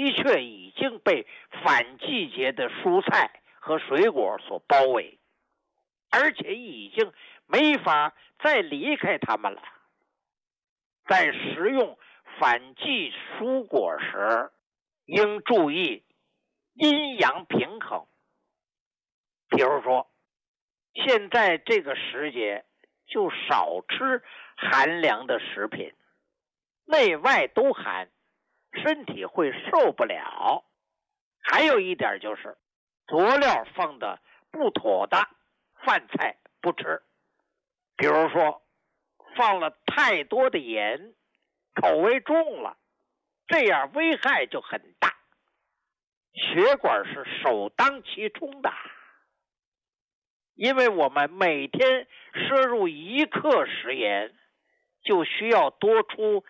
的确已经被反季节的蔬菜和水果所包围，而且已经没法再离开它们了。在食用反季蔬果时，应注意阴阳平衡。比如说，现在这个时节就少吃寒凉的食品，内外都寒，身体会受不了。还有一点就是，佐料放的不妥的饭菜不吃，比如说放了太多的盐，口味重了，这样危害就很大。血管是首当其冲的，因为我们每天摄入1克食盐，就需要多出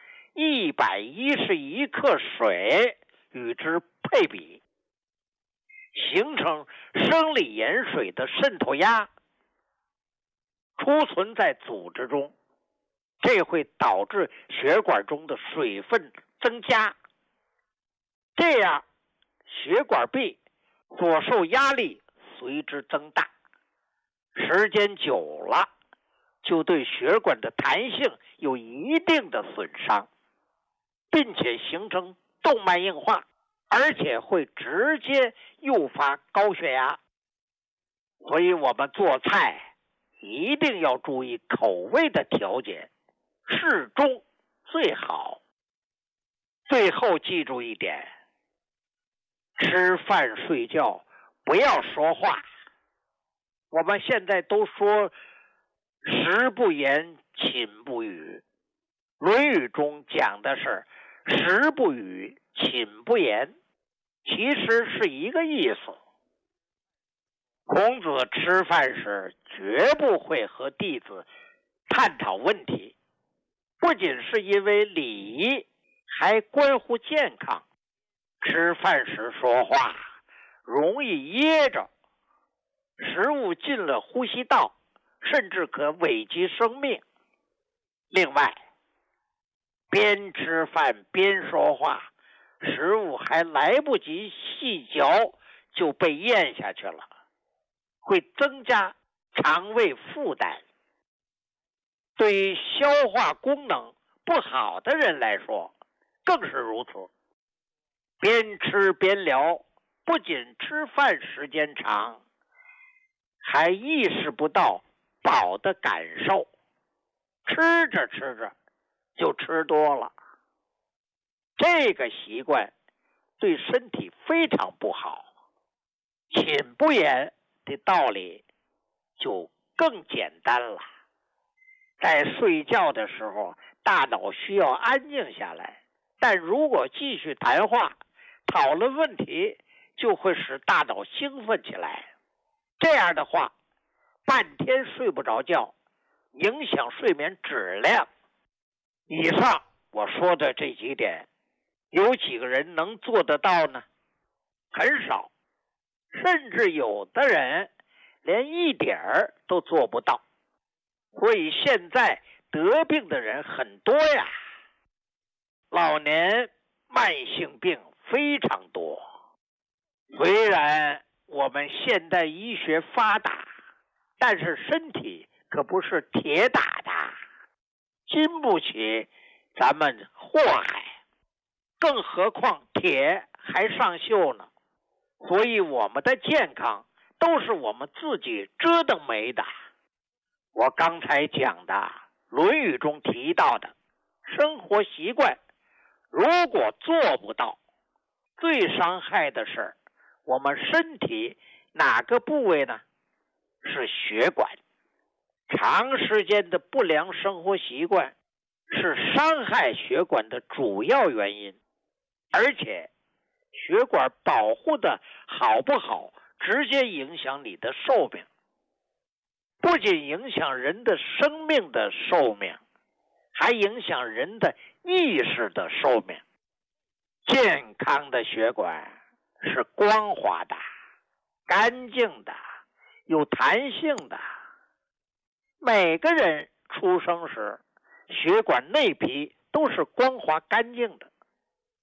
111克水与之配比，形成生理盐水的渗透压，储存在组织中，这会导致血管中的水分增加，这样血管壁所受压力随之增大，时间久了就对血管的弹性有一定的损伤，并且形成动脉硬化，而且会直接诱发高血压。所以我们做菜一定要注意口味的调节，适中最好。最后记住一点，吃饭睡觉不要说话。我们现在都说食不言，寝不语。论语中讲的是食不语，寝不言，其实是一个意思。孔子吃饭时绝不会和弟子探讨问题，不仅是因为礼仪，还关乎健康。吃饭时说话容易噎着，食物进了呼吸道，甚至可危及生命。另外，边吃饭边说话，食物还来不及细嚼就被咽下去了，会增加肠胃负担。对于消化功能不好的人来说，更是如此。边吃边聊，不仅吃饭时间长，还意识不到饱的感受，吃着吃着就吃多了。这个习惯对身体非常不好。寝不言的道理就更简单了。在睡觉的时候，大脑需要安静下来，但如果继续谈话讨论问题，就会使大脑兴奋起来，这样的话半天睡不着觉，影响睡眠质量。以上我说的这几点，有几个人能做得到呢？很少，甚至有的人连一点儿都做不到。所以现在得病的人很多呀，老年慢性病非常多。虽然我们现代医学发达，但是身体可不是铁打的，经不起咱们祸害，更何况铁还上锈呢。所以我们的健康都是我们自己折腾没的。我刚才讲的《论语》中提到的生活习惯，如果做不到，最伤害的是我们身体哪个部位呢？是血管。长时间的不良生活习惯是伤害血管的主要原因，而且血管保护的好不好，直接影响你的寿命。不仅影响人的生命的寿命，还影响人的意识的寿命。健康的血管是光滑的、干净的、有弹性的。每个人出生时，血管内皮都是光滑干净的。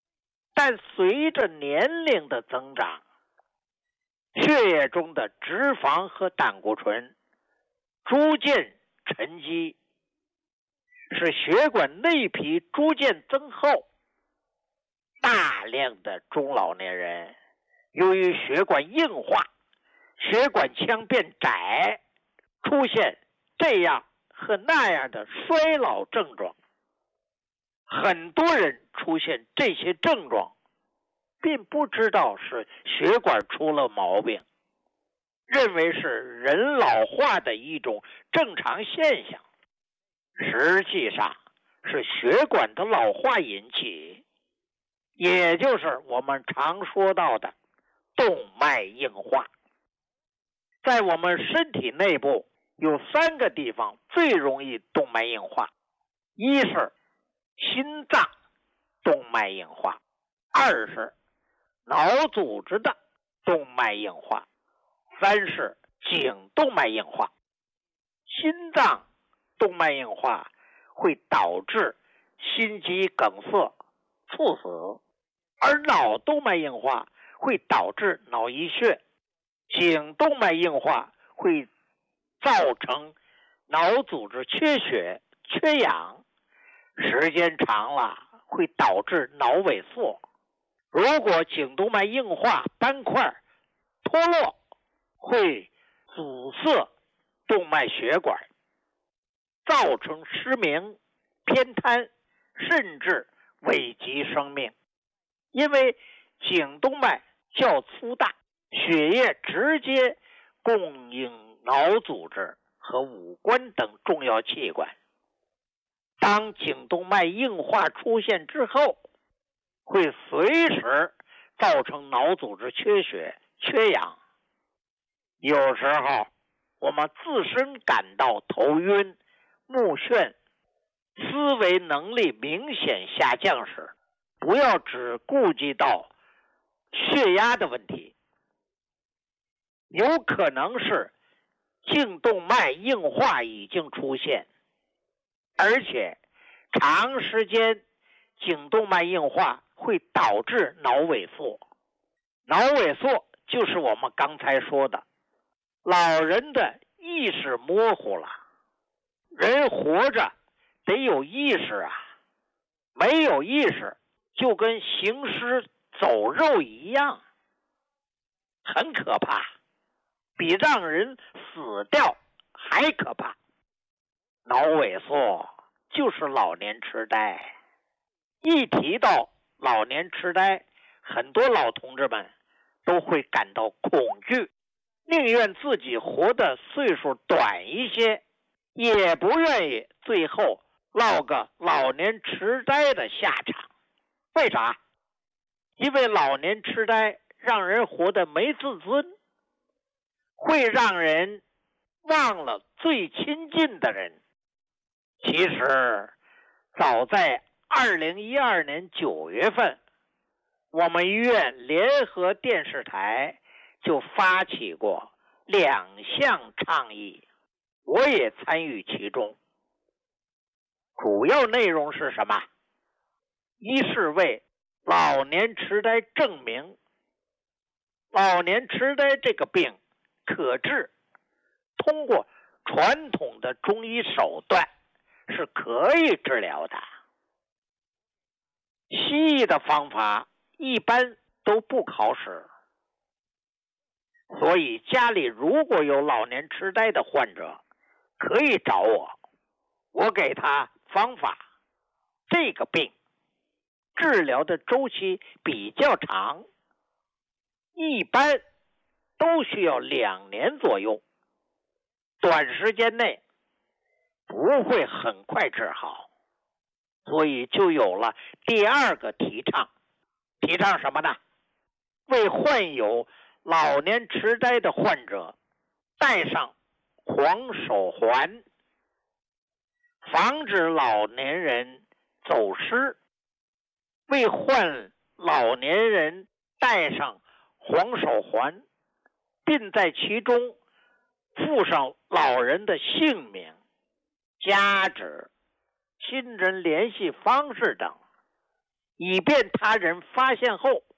但随着年龄的增长，血液中的脂肪和胆固醇逐渐沉积，使血管内皮逐渐增厚。大量的中老年人由于血管硬化，血管腔变窄，出现这样和那样的衰老症状。很多人出现这些症状，并不知道是血管出了毛病，认为是人老化的一种正常现象，实际上是血管的老化引起，也就是我们常说到的动脉硬化。在我们身体内部有3个地方最容易动脉硬化，一是心脏动脉硬化，二是脑组织的动脉硬化，三是颈动脉硬化。心脏动脉硬化会导致心肌梗塞、猝死，而脑动脉硬化会导致脑溢血，颈动脉硬化会造成脑组织缺血、缺氧，时间长了会导致脑萎缩。如果颈动脉硬化斑块脱落，会阻塞动脉血管，造成失明、偏瘫，甚至危及生命。因为颈动脉较粗大，血液直接供应脑组织和五官等重要器官。当颈动脉硬化出现之后，会随时造成脑组织缺血、缺氧。有时候我们自身感到头晕、目眩、思维能力明显下降时，不要只顾及到血压的问题，有可能是颈动脉硬化已经出现，而且长时间颈动脉硬化会导致脑萎缩。脑萎缩就是我们刚才说的，老人的意识模糊了。人活着得有意识啊，没有意识就跟行尸走肉一样，很可怕，比让人死掉还可怕。脑萎缩就是老年痴呆。一提到老年痴呆，很多老同志们都会感到恐惧，宁愿自己活的岁数短一些，也不愿意最后落个老年痴呆的下场。为啥？因为老年痴呆让人活得没自尊，会让人忘了最亲近的人。其实早在2012年9月份，我们医院联合电视台就发起过2项倡议，我也参与其中。主要内容是什么？一是为老年痴呆证明老年痴呆这个病可治，通过传统的中医手段是可以治疗的。西医的方法一般都不考试，所以家里如果有老年痴呆的患者，可以找我，我给他方法。这个病治疗的周期比较长，一般都需要2年左右，短时间内不会很快治好，所以就有了第2个提倡。提倡什么呢？为患有老年痴呆的患者戴上黄手环，防止老年人走失。为患老年人戴上黄手环，并在其中附上老人的姓名、家址、亲人联系方式等， 以便他人发现后